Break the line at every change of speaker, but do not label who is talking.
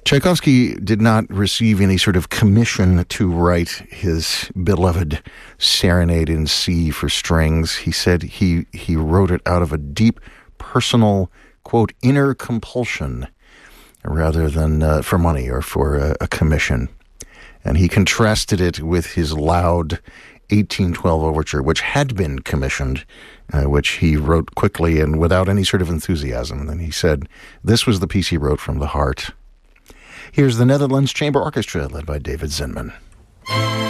Tchaikovsky did not receive any sort of commission to write his beloved Serenade in C for strings. He said he wrote it out of a deep, personal, quote, inner compulsion, rather than for money or for a commission. And he contrasted it with his loud 1812 overture, which had been commissioned, which he wrote quickly and without any sort of enthusiasm. And he said this was the piece he wrote from the heart. Here's the Netherlands Chamber Orchestra, led by David Zinman.